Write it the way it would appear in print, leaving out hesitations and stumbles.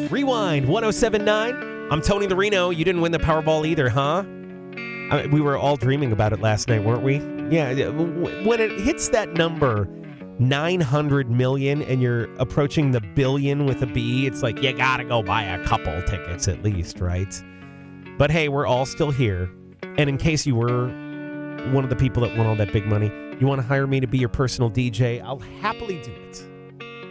Rewind 1079. I'm Tony the Reno. You didn't win the Powerball either, huh? We were all dreaming about it last night, weren't we? Yeah. When it hits that number, 900 million, and you're approaching the billion with a B, it's like you gotta go buy a couple tickets at least, right? But hey, we're all still here. And in case you were one of the people that won all that big money, you want to hire me to be your personal DJ, I'll happily do it.